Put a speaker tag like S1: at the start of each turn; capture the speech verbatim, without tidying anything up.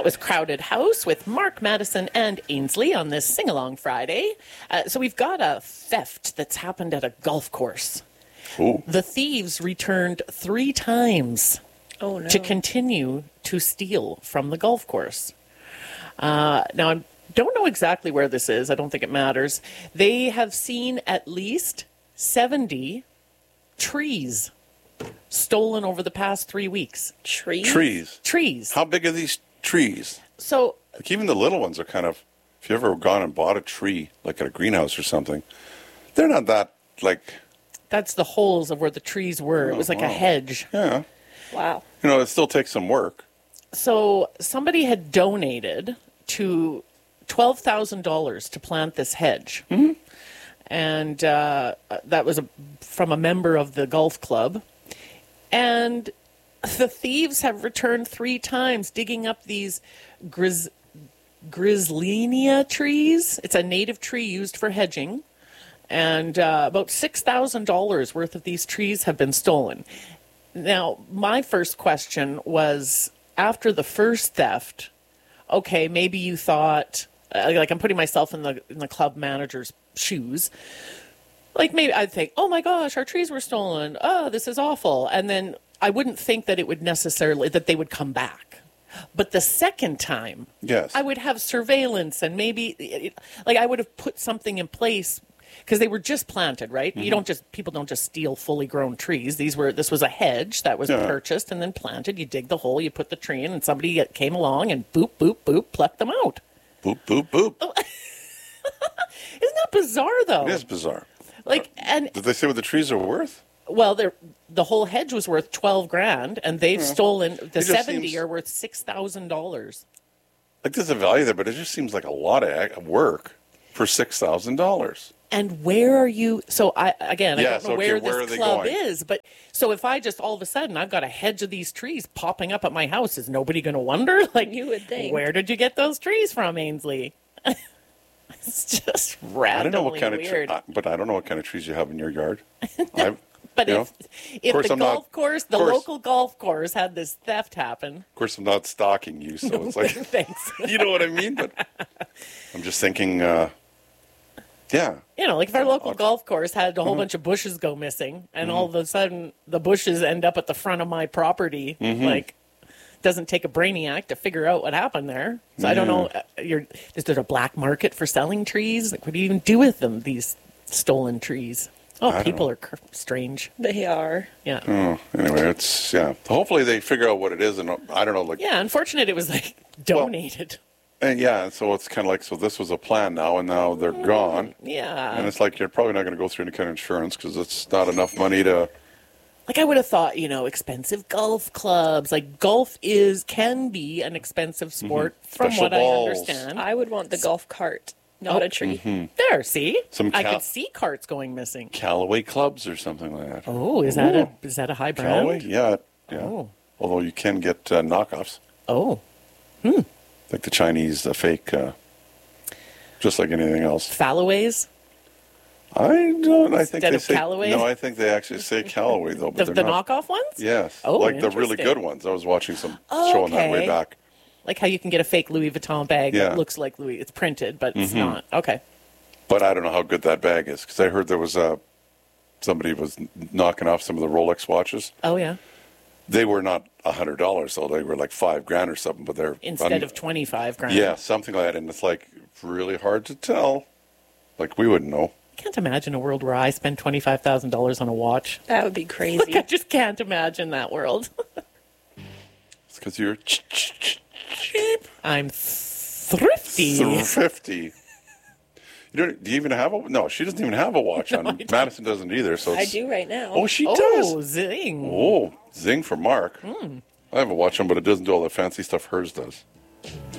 S1: That was Crowded House with Mark Madison and Ainsley on this Sing-Along Friday. Uh, so we've got a theft that's happened at a golf course.
S2: Ooh.
S1: The thieves returned three times
S3: Oh, no.
S1: to continue to steal from the golf course. Uh, now, I don't know exactly where this is. I don't think it matters. They have seen at least seventy trees stolen over the past three weeks.
S3: Trees?
S2: Trees.
S1: Trees.
S2: How big are these trees?
S1: So,
S2: Like even the little ones are kind of, if you ever gone and bought a tree, like at a greenhouse or something, they're not that, like,
S1: that's the holes of where the trees were. It was like a hedge.
S2: yeah.
S3: Wow.
S2: You know, it still takes some work.
S1: So somebody had donated to twelve thousand dollars to plant this hedge.
S2: Mm-hmm.
S1: And uh, that was a, from a member of the golf club. And the thieves have returned three times, digging up these grizz, Grizzlinia trees. It's a native tree used for hedging. And uh, about six thousand dollars worth of these trees have been stolen. Now, my first question was, after the first theft, okay, maybe you thought, uh, like I'm putting myself in the in the club manager's shoes, like maybe I'd think, oh my gosh, our trees were stolen. Oh, this is awful. And then I wouldn't think that it would necessarily, that they would come back. But the second time,
S2: Yes.
S1: I would have surveillance and maybe, it, like I would have put something in place. Because they were just planted, right?
S2: Mm-hmm.
S1: You don't just people don't just steal fully grown trees. These were this was a hedge that was
S2: Yeah.
S1: purchased and then planted. You dig the hole, you put the tree in, and somebody came along and boop, boop, boop, plucked them out.
S2: Boop, boop, boop.
S1: Isn't that bizarre, though?
S2: It is bizarre.
S1: Like, and
S2: Did they say what the trees are worth?
S1: well, they're, the whole hedge was worth twelve grand, and they've stolen the
S2: just
S1: seventy
S2: seems-
S1: are worth six thousand dollars.
S2: Like there's a value there, but it just seems like a lot of ac- work for six thousand dollars.
S1: And where are you? So I again, I
S2: Yes,
S1: don't know
S2: okay,
S1: where
S2: where
S1: this
S2: are they
S1: club
S2: going?
S1: is, but so if I just all of a sudden I've got a hedge of these trees popping up at my house, is nobody going to wonder? Like,
S3: You would think.
S1: where did you get those trees from, Ainsley? It's just
S2: I
S1: randomly
S2: don't know what kind of
S1: weird.
S2: tree, but I don't know what kind of trees you have in your yard. I've,
S1: but
S2: you
S1: if
S2: know,
S1: if
S2: course
S1: the
S2: I'm not-
S1: golf course, the
S2: course-
S1: local golf course had this theft happen,
S2: of course, I'm not stalking you, so it's like,
S1: thanks.
S2: you know what I mean? But I'm just thinking, uh, yeah.
S1: You know, like if our local golf course had a whole bunch of bushes go missing, and all of a sudden the bushes end up at the front of my property, like doesn't take a brainiac to figure out what happened there. So I don't know. uh, You're, is there a black market for selling trees? Like, what do you even do with them? These stolen trees. Oh,
S2: don't
S1: people
S2: know.
S1: are cr- strange.
S3: They are.
S1: Yeah.
S2: Oh, anyway, it's, yeah. Hopefully they figure out what it is, and I don't know, like,
S1: Yeah. Unfortunate. It was like donated.
S2: and yeah, so it's kind of like, so this was a plan now, and now they're gone. And
S1: Yeah.
S2: it's like, you're probably not going to go through any kind of insurance because it's not enough money to,
S1: Like I would have thought, you know, expensive golf clubs. Like golf is can be an expensive sport, from
S2: Special
S1: what
S2: balls.
S1: I understand.
S3: I would want the golf cart, not
S1: Oh.
S3: a tree.
S1: There, see,
S2: Some
S1: I
S2: cow-
S1: could see carts going missing.
S2: Callaway clubs or something like that.
S1: Oh, is that a is that a high brand?
S2: Callaway? Yeah. Yeah.
S1: Oh.
S2: Although you can get uh, knockoffs,
S1: Oh,
S2: like the Chinese, the fake, uh, just like anything else.
S1: Falloways,
S2: I don't. I think
S1: Instead
S2: they
S1: of
S2: say
S1: Callaway?
S2: no. I think they actually say Callaway though,
S1: the,
S2: but they're
S1: the
S2: not.
S1: knockoff ones.
S2: Yes.
S1: Oh,
S2: like the really
S1: interesting.
S2: good ones. I was watching some
S1: Oh,
S2: showing that way
S1: okay.
S2: back.
S1: Like how you can get a fake Louis Vuitton bag
S2: Yeah.
S1: that looks like Louis. It's printed, but
S2: Mm-hmm.
S1: it's not. Okay.
S2: But I don't know how good that bag is because I heard there was uh, somebody was knocking off some of the Rolex watches.
S1: Oh yeah.
S2: They were not a hundred dollars, though. They were like five grand or something. But they're
S1: Instead
S2: un-
S1: of twenty five grand.
S2: yeah, something like that. And it's like really hard to tell. Like we wouldn't know.
S1: I can't imagine a world where I spend twenty five thousand dollars on a watch.
S3: That would be
S1: Like,
S3: crazy.
S1: I just can't imagine that world.
S2: It's because you're ch- ch- ch- cheap.
S1: I'm thrifty.
S2: Fifty. You don't? Do you even have a? No, she doesn't even have a watch on. Madison doesn't either. So
S3: I
S2: it's,
S3: do right now.
S2: Oh, she
S1: Oh,
S2: does.
S1: zing.
S2: Oh, zing for Mark.
S1: Hmm.
S2: I have a watch on, but it doesn't do all the fancy stuff hers does.